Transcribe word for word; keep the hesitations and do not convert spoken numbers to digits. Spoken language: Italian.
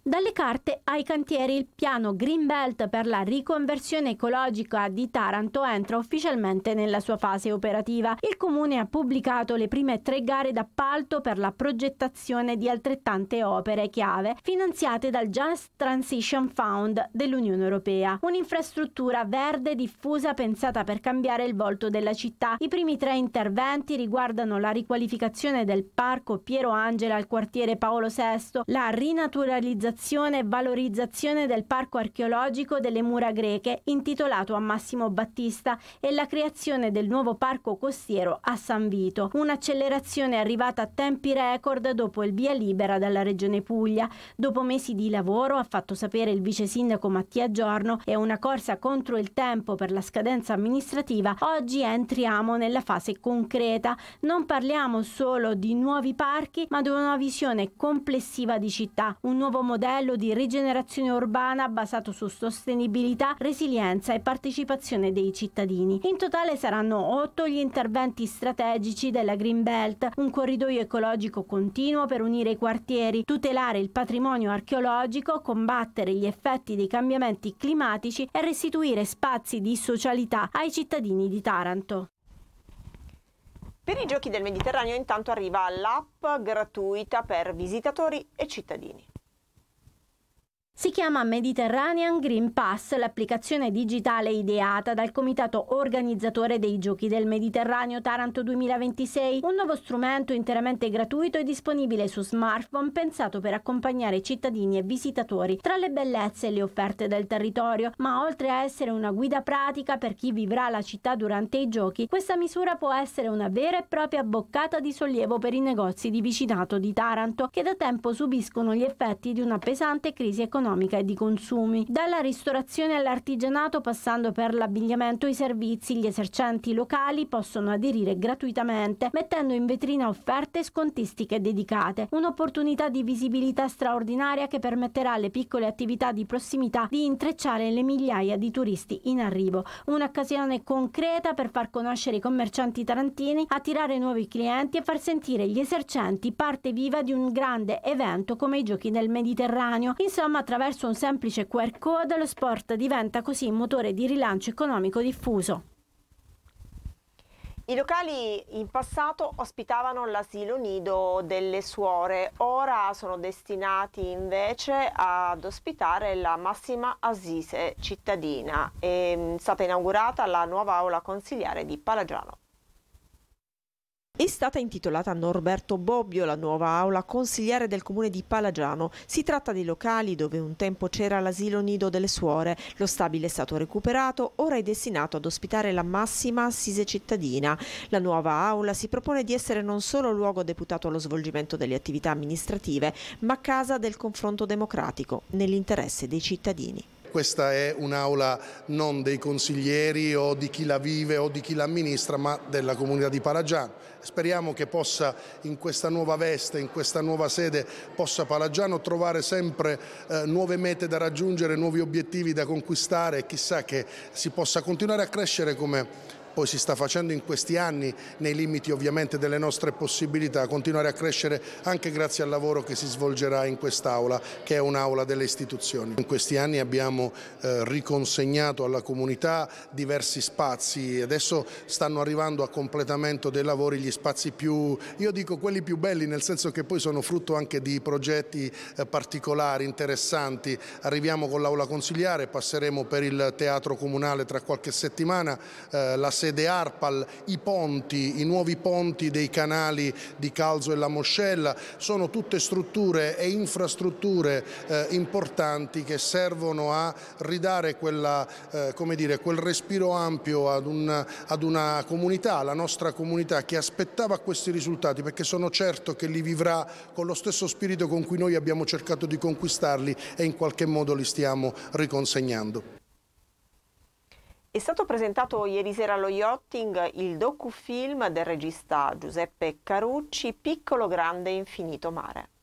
Dalle carte ai cantieri, il piano Greenbelt per la riconversione ecologica di Taranto entra ufficialmente nella sua fase operativa. Il comune ha pubblicato le prime tre gare d'appalto per la progettazione di altrettante opere chiave finanziate dal Just Transition Fund dell'Unione Europea. Un'infrastruttura verde diffusa pensata per cambiare il volto della città. I primi tre interventi riguardano la riqualificazione del parco Piero Angela al quartiere Paolo sesto, la rinaturalizzazione e valorizzazione del parco archeologico delle mura greche intitolato a Massimo Battista e la creazione del nuovo parco costiero a San Vito. Un'accelerazione arrivata a tempi record dopo il via libera dalla Regione Puglia. Dopo mesi di lavoro, ha fatto sapere il vice sindaco Mattia Giorno, e una corsa contro il tempo per la scadenza amministrativa, oggi entriamo nella fase concreta. Non parliamo solo di nuovi parchi, ma di una visione complessiva di città, un nuovo modello di rigenerazione urbana basato su sostenibilità, resilienza e partecipazione dei cittadini. In totale saranno otto gli interventi strategici della Greenbelt, un corridoio ecologico continuo per unire i quartieri, tutelare il patrimonio archeologico, combattere gli effetti dei cambiamenti climatici e restituire spazi di socialità ai cittadini di Taranto. Per i Giochi del Mediterraneo intanto arriva l'app gratuita per visitatori e cittadini. Si chiama Mediterranean Green Pass, l'applicazione digitale ideata dal comitato organizzatore dei Giochi del Mediterraneo Taranto duemilaventisei, un nuovo strumento interamente gratuito e disponibile su smartphone pensato per accompagnare cittadini e visitatori tra le bellezze e le offerte del territorio, ma oltre a essere una guida pratica per chi vivrà la città durante i giochi, questa misura può essere una vera e propria boccata di sollievo per i negozi di vicinato di Taranto, che da tempo subiscono gli effetti di una pesante crisi economica e di consumi. Dalla ristorazione all'artigianato, passando per l'abbigliamento e i servizi, gli esercenti locali possono aderire gratuitamente, mettendo in vetrina offerte scontistiche dedicate. Un'opportunità di visibilità straordinaria che permetterà alle piccole attività di prossimità di intrecciare le migliaia di turisti in arrivo. Un'occasione concreta per far conoscere i commercianti tarantini, attirare nuovi clienti e far sentire gli esercenti parte viva di un grande evento come i Giochi del Mediterraneo. Insomma, attraverso un semplice Q R code lo sport diventa così un motore di rilancio economico diffuso. I locali in passato ospitavano l'asilo nido delle suore, ora sono destinati invece ad ospitare la Massima Assise cittadina. È stata inaugurata la nuova aula consiliare di Palagiano. È stata intitolata a Norberto Bobbio la nuova aula consiliare del comune di Palagiano. Si tratta di locali dove un tempo c'era l'asilo nido delle suore. Lo stabile è stato recuperato, ora è destinato ad ospitare la Massima Assise cittadina. La nuova aula si propone di essere non solo luogo deputato allo svolgimento delle attività amministrative, ma casa del confronto democratico nell'interesse dei cittadini. Questa è un'aula non dei consiglieri o di chi la vive o di chi la amministra, ma della comunità di Palagiano. Speriamo che possa, in questa nuova veste, in questa nuova sede, possa Palagiano trovare sempre eh, nuove mete da raggiungere, nuovi obiettivi da conquistare e chissà che si possa continuare a crescere come poi si sta facendo in questi anni, nei limiti ovviamente delle nostre possibilità, continuare a crescere anche grazie al lavoro che si svolgerà in quest'aula, che è un'aula delle istituzioni. In questi anni abbiamo eh, riconsegnato alla comunità diversi spazi, adesso stanno arrivando a completamento dei lavori gli spazi più, io dico quelli più belli, nel senso che poi sono frutto anche di progetti eh, particolari, interessanti. Arriviamo con l'aula consiliare, passeremo per il teatro comunale tra qualche settimana, eh, la sede Arpal, i ponti, i nuovi ponti dei canali di Calzo e la Moscella, sono tutte strutture e infrastrutture eh, importanti che servono a ridare quella, eh, come dire, quel respiro ampio ad, un, ad una comunità, la nostra comunità che aspettava questi risultati, perché sono certo che li vivrà con lo stesso spirito con cui noi abbiamo cercato di conquistarli e in qualche modo li stiamo riconsegnando. È stato presentato ieri sera allo Yachting il docufilm del regista Giuseppe Carucci, Piccolo Grande Infinito Mare.